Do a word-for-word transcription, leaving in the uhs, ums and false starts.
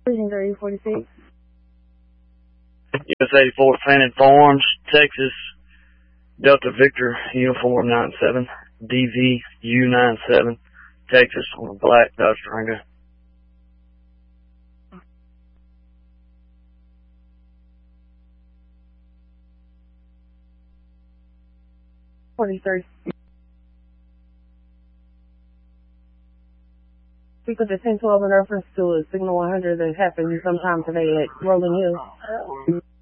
Legendary forty-six. U S eighty-four Fannin Farms, Texas, Delta Victor, Uniform nine seven, D V U nine seven, Texas, on a black Dodge Durango. forty-three. Speak with the ten twelve in reference to a signal one hundred that happened sometime today at Rolling Hill.